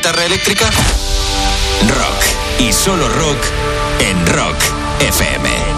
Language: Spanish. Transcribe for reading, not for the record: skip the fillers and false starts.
¿Guitarra eléctrica? Rock. Y solo rock en Rock FM.